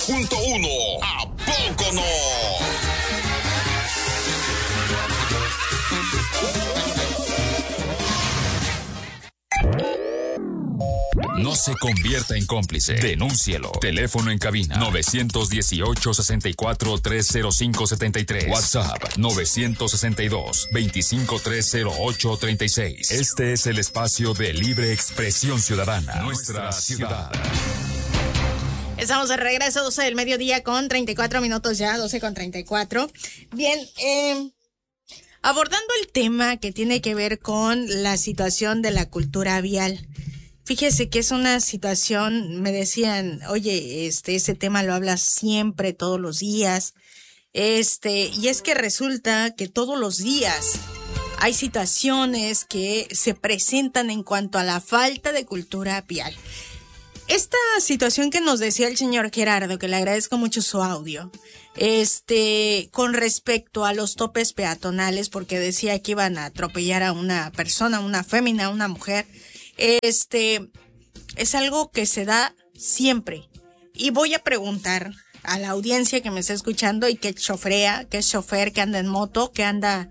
¿A poco no? No se convierta en cómplice. Denúncielo. Teléfono en cabina 918-64-305-73. WhatsApp 962-2530836. Este es el espacio de libre expresión ciudadana. Nuestra ciudad. Estamos de regreso, 12 del mediodía con 34 minutos ya, 12 con 34. Bien, abordando el tema que tiene que ver con la situación de la cultura vial. Fíjese que es una situación, me decían, oye, ese tema lo hablas siempre, todos los días. Y es que resulta que todos los días hay situaciones que se presentan en cuanto a la falta de cultura vial. Esta situación que nos decía el señor Gerardo, que le agradezco mucho su audio, con respecto a los topes peatonales, porque decía que iban a atropellar a una persona, una fémina, una mujer, es algo que se da siempre. Y voy a preguntar a la audiencia que me está escuchando y que choferea, que es chofer, que anda en moto, que anda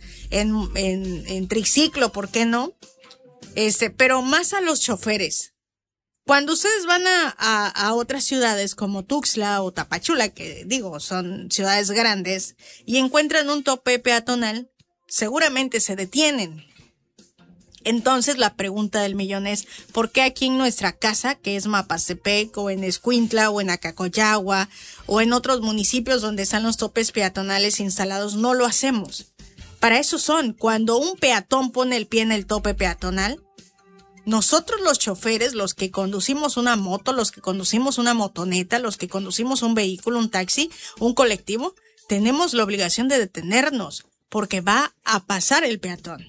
en triciclo, ¿por qué no? Pero más a los choferes. Cuando ustedes van a otras ciudades como Tuxtla o Tapachula, que digo, son ciudades grandes, y encuentran un tope peatonal, seguramente se detienen. Entonces la pregunta del millón es, ¿por qué aquí en nuestra casa, que es Mapastepec, o en Escuintla, o en Acacoyagua, o en otros municipios donde están los topes peatonales instalados, no lo hacemos? Para eso son, cuando un peatón pone el pie en el tope peatonal, nosotros los choferes, los que conducimos una moto, los que conducimos una motoneta, los que conducimos un vehículo, un taxi, un colectivo, tenemos la obligación de detenernos, porque va a pasar el peatón.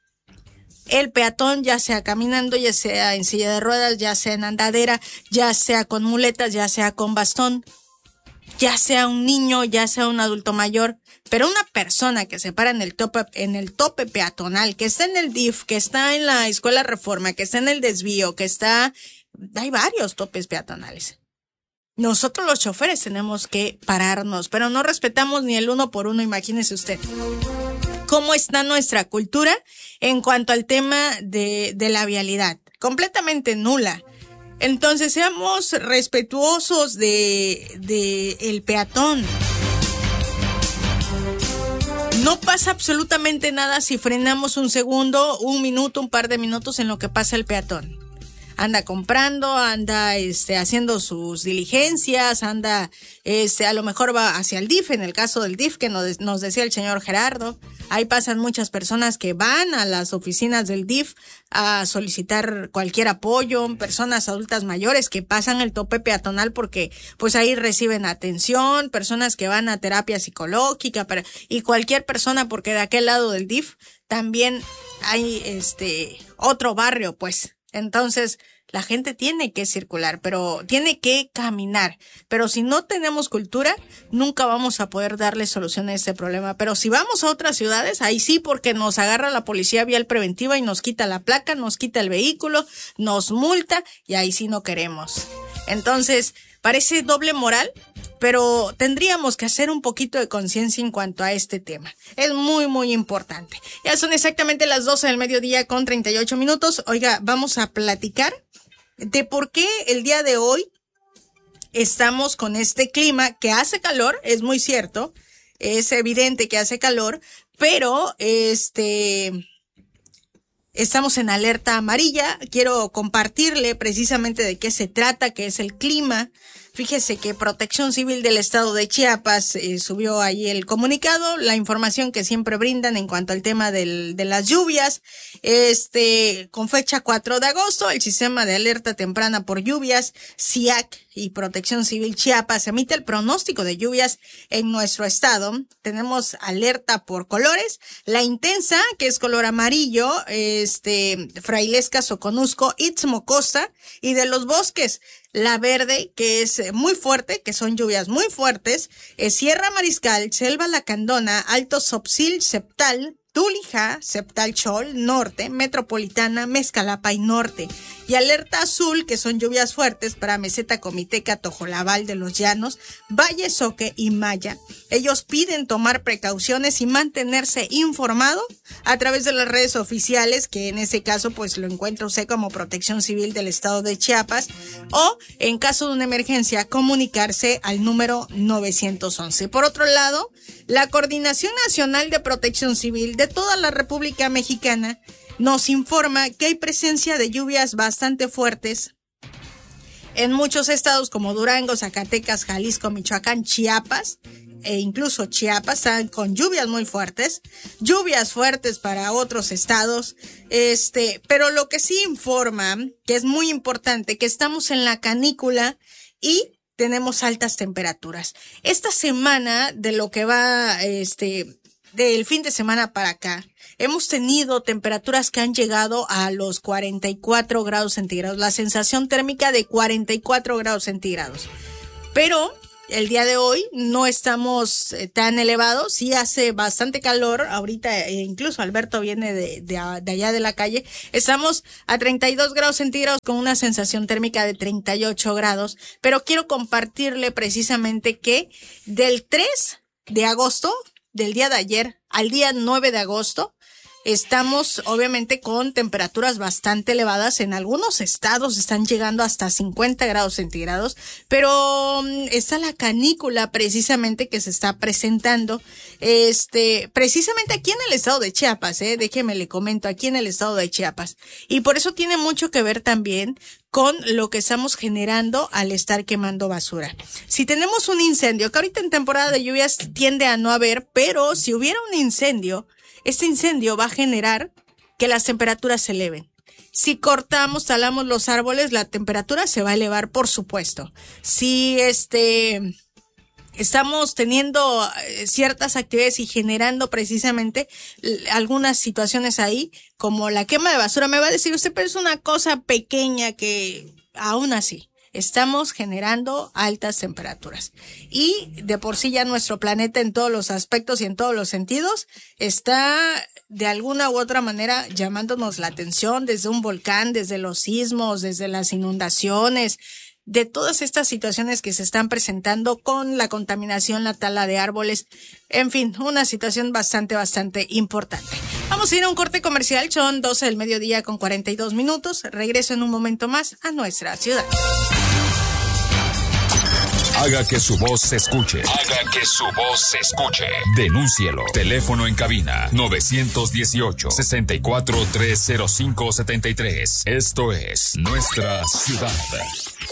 El peatón, ya sea caminando, ya sea en silla de ruedas, ya sea en andadera, ya sea con muletas, ya sea con bastón, ya sea un niño, ya sea un adulto mayor, pero una persona que se para en el tope peatonal, que está en el DIF, que está en la Escuela Reforma, que está en el desvío, hay varios topes peatonales. Nosotros los choferes tenemos que pararnos, pero no respetamos ni el uno por uno, imagínese usted. ¿Cómo está nuestra cultura en cuanto al tema de la vialidad? Completamente nula. Entonces, seamos respetuosos de el peatón. No pasa absolutamente nada si frenamos un segundo, un minuto, un par de minutos en lo que pasa el peatón. Anda comprando, anda haciendo sus diligencias, anda a lo mejor va hacia el DIF, en el caso del DIF que nos decía el señor Gerardo. Ahí pasan muchas personas que van a las oficinas del DIF a solicitar cualquier apoyo, personas adultas mayores que pasan el tope peatonal porque pues ahí reciben atención, personas que van a terapia psicológica y cualquier persona, porque de aquel lado del DIF también hay otro barrio, pues. Entonces, la gente tiene que circular, pero tiene que caminar. Pero si no tenemos cultura, nunca vamos a poder darle solución a este problema. Pero si vamos a otras ciudades, ahí sí, porque nos agarra la policía vial preventiva y nos quita la placa, nos quita el vehículo, nos multa y ahí sí no queremos. Entonces, parece doble moral, pero tendríamos que hacer un poquito de conciencia en cuanto a este tema. Es muy, muy importante. Ya son exactamente las 12 del mediodía con 38 minutos. Oiga, vamos a platicar de por qué el día de hoy estamos con este clima que hace calor, es muy cierto, es evidente que hace calor, pero estamos en alerta amarilla. Quiero compartirle precisamente de qué se trata, qué es el clima. Fíjese que Protección Civil del Estado de Chiapas subió ahí el comunicado, la información que siempre brindan en cuanto al tema de las lluvias. Con fecha 4 de agosto, el Sistema de Alerta Temprana por Lluvias, SIAC y Protección Civil Chiapas emite el pronóstico de lluvias en nuestro estado. Tenemos alerta por colores, la intensa, que es color amarillo, Frailesca, Soconusco, Istmo, Costa, y de los bosques, la verde, que es muy fuerte, que son lluvias muy fuertes, Sierra Mariscal, Selva Lacandona, Alto Sopsil, Septal, Tulija, Septalchol, norte, Metropolitana, Mezcalapa y norte. Y alerta azul, que son lluvias fuertes para Meseta, Comiteca, Tojolabal de los Llanos, Valle Soque y Maya. Ellos piden tomar precauciones y mantenerse informado a través de las redes oficiales, que en ese caso pues lo encuentra usted como Protección Civil del Estado de Chiapas, o en caso de una emergencia comunicarse al número 911. Por otro lado, la Coordinación Nacional de Protección Civil de toda la República Mexicana nos informa que hay presencia de lluvias bastante fuertes en muchos estados como Durango, Zacatecas, Jalisco, Michoacán, Chiapas e incluso Chiapas están con lluvias muy fuertes, lluvias fuertes para otros estados, pero lo que sí informa, que es muy importante, que estamos en la canícula y tenemos altas temperaturas. Esta semana, de lo que va, del fin de semana para acá, hemos tenido temperaturas que han llegado a los 44 grados centígrados, la sensación térmica de 44 grados centígrados. Pero el día de hoy no estamos tan elevados, sí hace bastante calor, ahorita incluso Alberto viene de allá de la calle, estamos a 32 grados centígrados con una sensación térmica de 38 grados, pero quiero compartirle precisamente que del 3 de agosto, del día de ayer al día 9 de agosto, estamos obviamente con temperaturas bastante elevadas. En algunos estados están llegando hasta 50 grados centígrados, pero está la canícula precisamente que se está presentando, precisamente aquí en el estado de Chiapas, déjeme le comento, aquí en el estado de Chiapas. Y por eso tiene mucho que ver también con lo que estamos generando al estar quemando basura. Si tenemos un incendio, que ahorita en temporada de lluvias tiende a no haber, pero si hubiera un incendio, este incendio va a generar que las temperaturas se eleven. Si cortamos, talamos los árboles, la temperatura se va a elevar, por supuesto. Si estamos teniendo ciertas actividades y generando precisamente algunas situaciones ahí, como la quema de basura, me va a decir usted, pero es una cosa pequeña que aún así estamos generando altas temperaturas. Y de por sí ya nuestro planeta en todos los aspectos y en todos los sentidos está de alguna u otra manera llamándonos la atención, desde un volcán, desde los sismos, desde las inundaciones, de todas estas situaciones que se están presentando con la contaminación, la tala de árboles, en fin, una situación bastante importante. Vamos a ir a un corte comercial, son 12 del mediodía con 42 minutos. Regreso en un momento más a nuestra ciudad. Haga que su voz se escuche. Haga que su voz se escuche. Denúncielo. Teléfono en cabina 918-64-305-73. Esto es Nuestra Ciudad.